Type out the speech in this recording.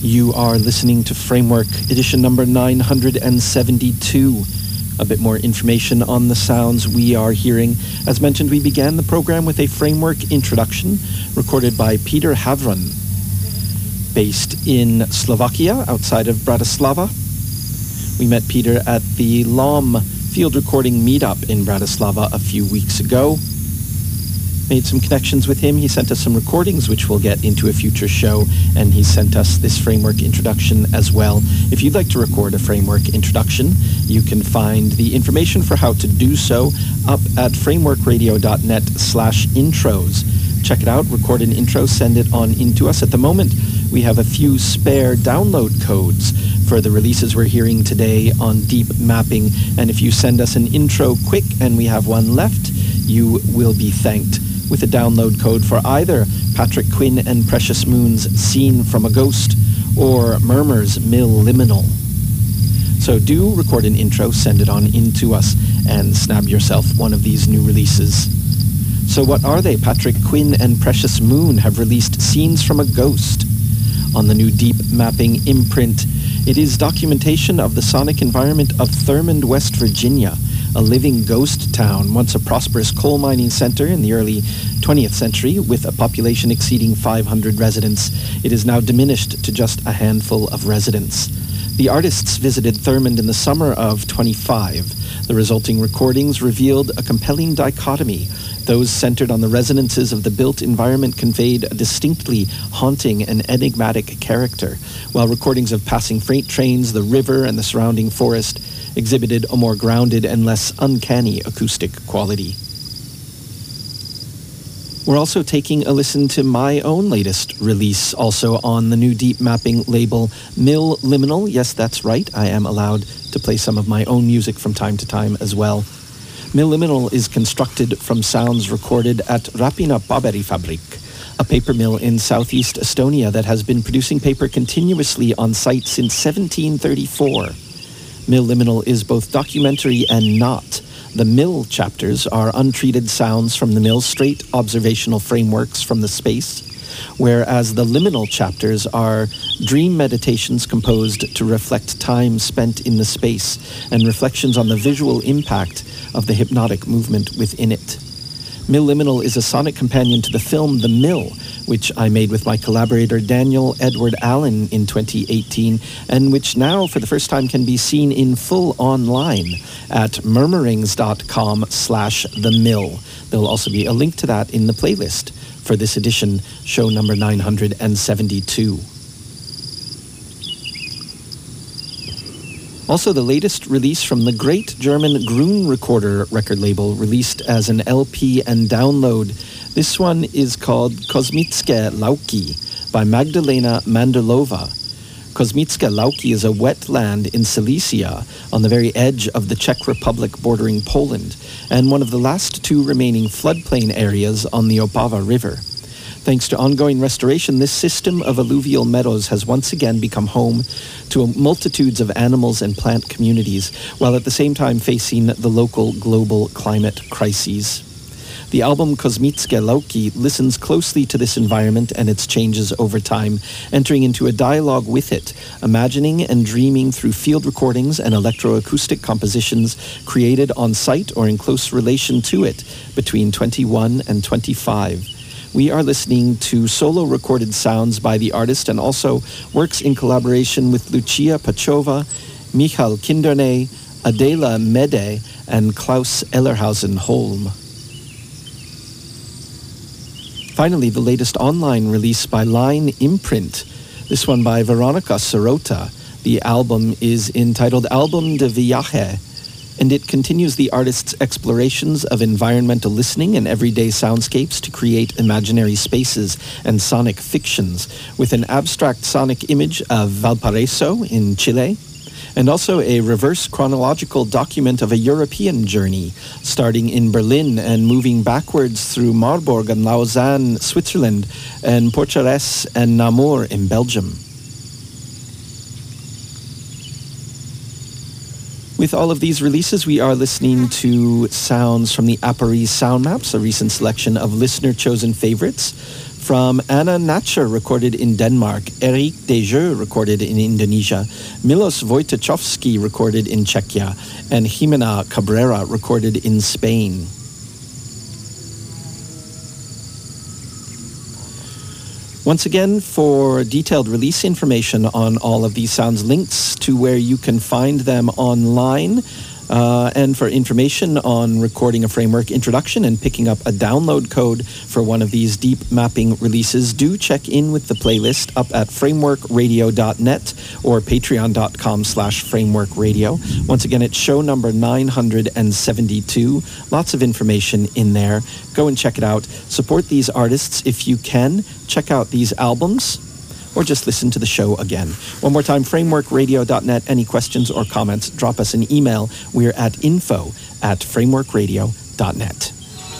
You are listening to Framework, edition number 972. A bit more information on the sounds we are hearing. As mentioned, we began the program with a Framework introduction recorded by Peter Havron, based in Slovakia, outside of Bratislava. We met Peter at the LOM field recording meetup in Bratislava a few weeks ago. Made some connections with him. He sent us some recordings, which we'll get into a future show, and he sent us this Framework introduction as well. If you'd like to record a Framework introduction, you can find the information for how to do so up at frameworkradio.net/intros. Check it out, record an intro, send it on into us. At the moment, we have a few spare download codes for the releases we're hearing today on Deep Mapping, and if you send us an intro quick and we have one left, you will be thanked with a download code for either Patrick Quinn and Precious Moon's Scene from a Ghost or Murmur's Mill Liminal. So do record an intro, send it on into us, and snab yourself one of these new releases. So what are they? Patrick Quinn and Precious Moon have released Scenes from a Ghost on the new Deep Mapping imprint. It is documentation of the sonic environment of Thurmond, West Virginia, a living ghost town, once a prosperous coal mining center in the early 20th century with a population exceeding 500 residents. It is now diminished to just a handful of residents. The artists visited Thurmond in the summer of 25. The resulting recordings revealed a compelling dichotomy. Those centered on the resonances of the built environment conveyed a distinctly haunting and enigmatic character, while recordings of passing freight trains, the river, and the surrounding forest exhibited a more grounded and less uncanny acoustic quality. We're also taking a listen to my own latest release, also on the new Deep Mapping label, Mill Liminal. Yes, that's right, I am allowed to play some of my own music from time to time as well. Mill Liminal is constructed from sounds recorded at Rapina Paperifabrik, a paper mill in southeast Estonia that has been producing paper continuously on site since 1734. Mill Liminal is both documentary and not. The mill chapters are untreated sounds from the mill, straight observational frameworks from the space, whereas the liminal chapters are dream meditations composed to reflect time spent in the space and reflections on the visual impact of the hypnotic movement within it. Mill Liminal is a sonic companion to the film The Mill, which I made with my collaborator Daniel Edward Allen in 2018, and which now for the first time can be seen in full online at murmurings.com/themill. There'll also be a link to that in the playlist for this edition, show number 972. Also, the latest release from the great German Grün Recorder record label, released as an LP and download. This one is called Kosmické Louky by Magdalena Mandlova. Kosmické Louky is a wetland in Silesia on the very edge of the Czech Republic bordering Poland, and one of the last two remaining floodplain areas on the Opava River. Thanks to ongoing restoration, this system of alluvial meadows has once again become home to multitudes of animals and plant communities, while at the same time facing the local global climate crises. The album Kosmické Louky listens closely to this environment and its changes over time, entering into a dialogue with it, imagining and dreaming through field recordings and electroacoustic compositions created on site or in close relation to it between 21 and 25. We are listening to solo recorded sounds by the artist and also works in collaboration with Lucia Pachova, Michal Kindernay, Adela Mede, and Klaus Ellerhausen-Holm. Finally, the latest online release by Line Imprint, this one by Veronica Sirota. The album is entitled Album de Viaje, and it continues the artist's explorations of environmental listening and everyday soundscapes to create imaginary spaces and sonic fictions, with an abstract sonic image of Valparaiso in Chile, and also a reverse chronological document of a European journey, starting in Berlin and moving backwards through Marburg and Lausanne, Switzerland, and Porcheresse and Namur in Belgium. With all of these releases, we are listening to sounds from the Apparees Sound Maps, a recent selection of listener-chosen favorites From Anna Natcher, recorded in Denmark, Eric Desjeux, recorded in Indonesia, Milos Wojciechowski, recorded in Czechia, and Jimena Cabrera, recorded in Spain. Once again, for detailed release information on all of these sounds, links to where you can find them online, and for information on recording a framework introduction and picking up a download code for one of these deep mapping releases, do check in with the playlist up at frameworkradio.net or patreon.com/frameworkradio. Once again, it's show number 972. Lots of information in there. Go and check it out. Support these artists if you can. Check out these albums, or just listen to the show again. One more time, frameworkradio.net. Any questions or comments, drop us an email. We're at info@frameworkradio.net.